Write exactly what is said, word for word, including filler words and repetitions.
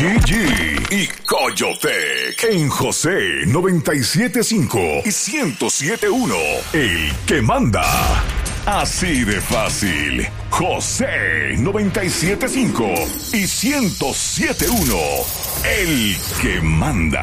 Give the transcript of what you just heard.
G G y Coyotec en José noventa y siete punto cinco y ciento siete punto uno. El que manda. Así de fácil. José noventa y siete punto cinco y ciento siete punto uno. El que manda.